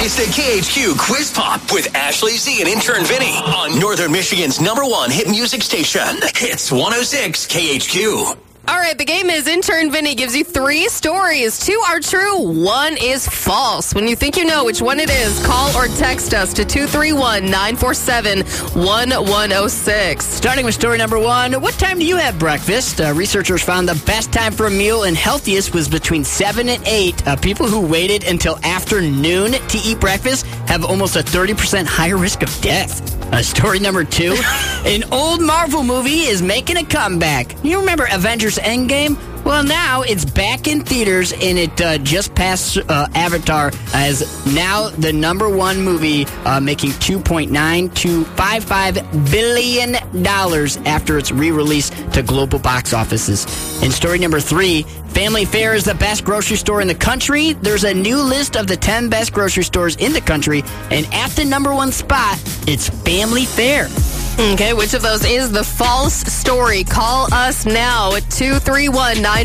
It's the KHQ Quiz Pop with Ashley Z and intern Vinny on Northern Michigan's #1 hit music station. It's 106 KHQ. All right, the game is Intern Vinny gives you 3 stories. 2 are true, 1 is false. When you think you know which one it is, call or text us to 231-947-1106. Starting with story number 1, what time do you have breakfast? Researchers found the best time for a meal and healthiest was between 7 and 8. People who waited until afternoon to eat breakfast have almost a 30% higher risk of death. Story number 2, an old Marvel movie is making a comeback. You remember Avengers Endgame? Well, now it's back in theaters, and it just passed Avatar as now the #1 movie, making $2.9255 billion after its re-release to global box offices. In story number 3, Family Fare is the best grocery store in the country. There's a new list of the 10 best grocery stores in the country, and at the #1 spot, it's Family Fare. Okay, which of those is the false story? Call us now at 231-947